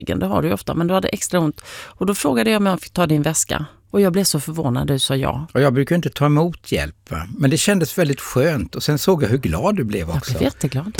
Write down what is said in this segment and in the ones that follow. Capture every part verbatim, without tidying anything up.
Det har du ju ofta, men du hade extra ont. Och då frågade jag om jag fick ta din väska. Och jag blev så förvånad, du sa ja. Och jag brukar inte ta emot hjälp, va? Men det kändes väldigt skönt. Och sen såg jag hur glad du blev också. Jag blev jätteglad.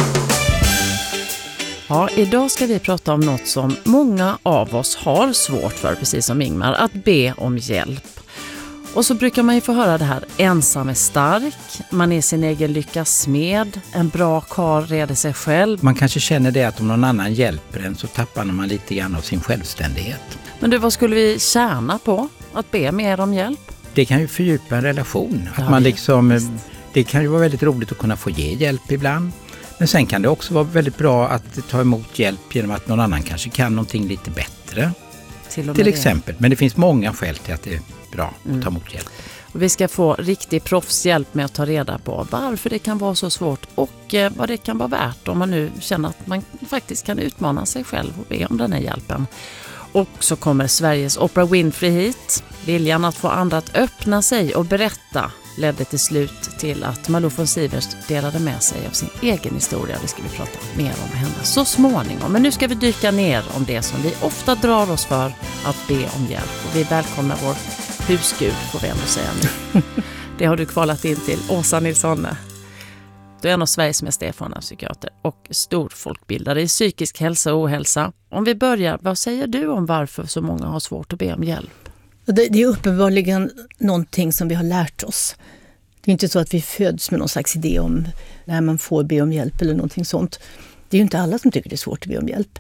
Ja, idag ska vi prata om något som många av oss har svårt för, precis som Ingmar, att be om hjälp. Och så brukar man ju få höra det här, ensam är stark, man är sin egen lyckas smed, en bra karl reder sig själv. Man kanske känner det att om någon annan hjälper en så tappar man lite grann av sin självständighet. Men du, vad skulle vi tjäna på att be mer om hjälp? Det kan ju fördjupa en relation. Att Ja, man det- liksom, visst. det kan ju vara väldigt roligt att kunna få ge hjälp ibland. Men sen kan det också vara väldigt bra att ta emot hjälp genom att någon annan kanske kan någonting lite bättre. Till, och med Till det. exempel. Men det finns många skäl till att det är bra Mm. att ta emot hjälp. Och vi ska få riktig proffshjälp med att ta reda på varför det kan vara så svårt och eh, vad det kan vara värt om man nu känner att man faktiskt kan utmana sig själv och be om den här hjälpen. Och så kommer Sveriges Oprah Winfrey hit. Viljan att få andra att öppna sig och berätta ledde till slut till att Malou von Sivers delade med sig av sin egen historia. Det ska vi prata mer om henne så småningom. Men nu ska vi dyka ner om det som vi ofta drar oss för att be om hjälp. Och vi välkomnar vår husgud, får vi ändå säga nu. Det har du kvalat in till, Åsa Nilsson. Du är en av Sveriges mest erfarna psykiater och stor folkbildare i psykisk hälsa och ohälsa. Om vi börjar, vad säger du om varför så många har svårt att be om hjälp? Det, det är uppenbarligen någonting som vi har lärt oss. Det är inte så att vi föds med någon slags idé om när man får be om hjälp eller någonting sånt. Det är ju inte alla som tycker det är svårt att be om hjälp.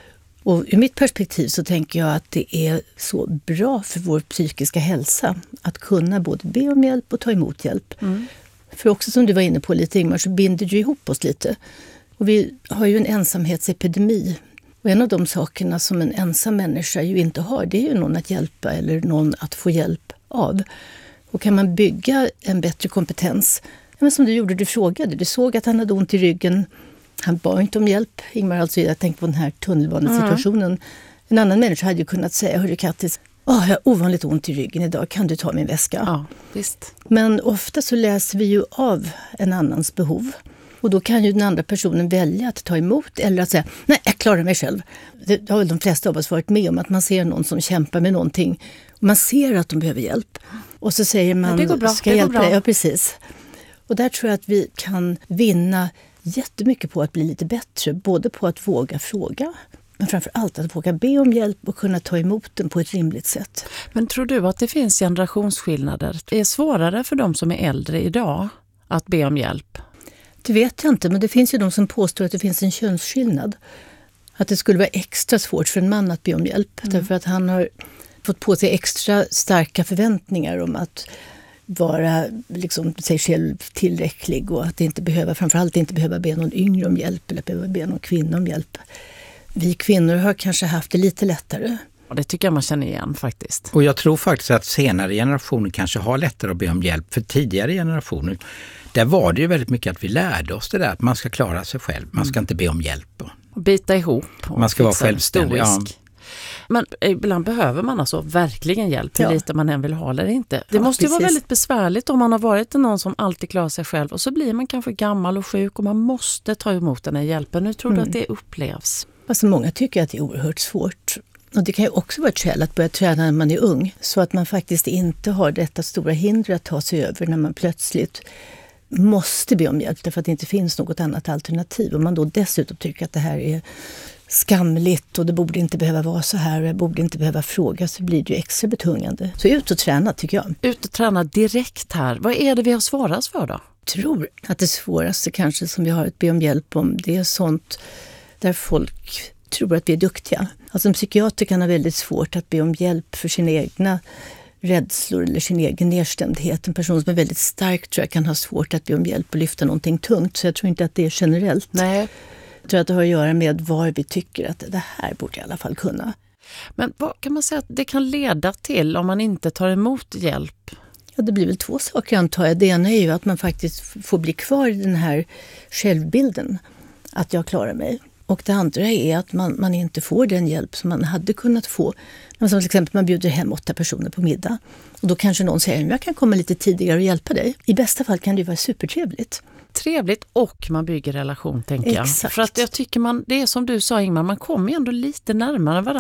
Och ur mitt perspektiv så tänker jag att det är så bra för vår psykiska hälsa att kunna både be om hjälp och ta emot hjälp. Mm. För också som du var inne på lite, Ingmar, så binder det ihop oss lite. Och vi har ju en ensamhetsepidemi. Och en av de sakerna som en ensam människa ju inte har, det är ju någon att hjälpa eller någon att få hjälp av. Och kan man bygga en bättre kompetens, men som du gjorde, du frågade, du såg att han hade ont i ryggen. Han bad inte om hjälp. Ingmar, alltså, jag tänkte på den här tunnelbanesituationen. Mm. En annan människa hade ju kunnat säga, hörru Kattis, åh, jag har ovanligt ont i ryggen idag, kan du ta min väska? Ja, visst. Men ofta så läser vi ju av en annans behov. Och då kan ju den andra personen välja att ta emot eller att säga, nej, jag klarar mig själv. Det har väl de flesta av oss varit med om, att man ser någon som kämpar med någonting. Och man ser att de behöver hjälp. Och så säger man, det går bra, ska det jag går hjälpa dig? bra. Ja, precis. Och där tror jag att vi kan vinna jättemycket på att bli lite bättre. Både på att våga fråga, men framför allt att våga be om hjälp och kunna ta emot den på ett rimligt sätt. Men tror du att det finns generationsskillnader? Det är svårare för de som är äldre idag att be om hjälp? Det vet jag inte, men det finns ju de som påstår att det finns en könsskillnad. Att det skulle vara extra svårt för en man att be om hjälp. Mm. Därför att han har fått på sig extra starka förväntningar om att vara liksom, sig själv tillräcklig och att inte behöva, framförallt inte behöva be någon yngre om hjälp eller behöva be någon kvinna om hjälp. Vi kvinnor har kanske haft det lite lättare. Och det tycker jag man känner igen faktiskt. Och jag tror faktiskt att senare generationer kanske har lättare att be om hjälp. För tidigare generationer, där var det ju väldigt mycket att vi lärde oss det där. Att man ska klara sig själv, man ska inte be om hjälp. Och bita ihop. Och man ska vara självständig. Ja. Men ibland behöver man alltså verkligen hjälp, hur ja. lite man än vill ha eller inte. Det ja, måste ju precis. vara väldigt besvärligt om man har varit någon som alltid klarar sig själv. Och så blir man kanske gammal och sjuk och man måste ta emot den här hjälpen. Nu tror mm. du att det upplevs? Alltså många tycker att det är oerhört svårt. Och det kan ju också vara ett skäl att börja träna när man är ung. Så att man faktiskt inte har detta stora hinder att ta sig över när man plötsligt måste be om hjälp. Därför att det inte finns något annat alternativ. Och man då dessutom tycker att det här är skamligt och det borde inte behöva vara så här och jag borde inte behöva fråga, så blir det ju extra betungande. Så ut och träna tycker jag. Ut och träna direkt här. Vad är det vi har svårast för då? Jag tror att det svåraste kanske som vi har att be om hjälp om, det är sånt där folk tror att vi är duktiga. Alltså en psykiater kan ha väldigt svårt att be om hjälp för sina egna rädslor eller sin egen nedstämdhet. En person som är väldigt stark tror jag kan ha svårt att be om hjälp och lyfta någonting tungt. Så jag tror inte att det är generellt. Nej. Jag tror att det har att göra med var vi tycker att det här borde i alla fall kunna. Men vad kan man säga att det kan leda till om man inte tar emot hjälp? Ja, det blir väl två saker antar jag. Det ena är ju att man faktiskt får bli kvar i den här självbilden. Att jag klarar mig. Och det andra är att man, man inte får den hjälp som man hade kunnat få. Som till exempel man bjuder hem åtta personer på middag. Och då kanske någon säger, jag kan komma lite tidigare och hjälpa dig. I bästa fall kan det vara supertrevligt. Trevligt och man bygger relation, tänker jag. Exakt. För att jag tycker man, det är som du sa Ingmar, man kommer ju ändå lite närmare varandra.